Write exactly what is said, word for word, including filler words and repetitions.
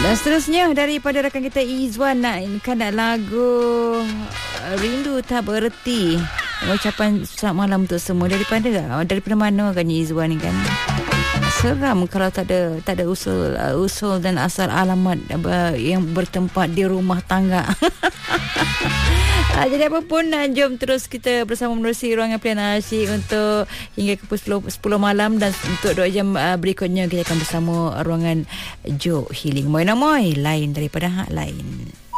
Dan seterusnya daripada rakan kita Izwan nak nak lagu Rindu Tak Berhenti. Ucapan selamat malam untuk semua. Daripada daripada mana agaknya Izwan ni kan? Seram kalau tak ada tak ada usul usul dan asal alamat yang bertempat di rumah tangga. Jadi apapun, jom terus kita bersama menerusi ruangan pilihan asyik untuk hingga ke sepuluh malam, dan untuk dua jam berikutnya kita akan bersama ruangan Joe Healing. Moy na moy, lain daripada hak lain.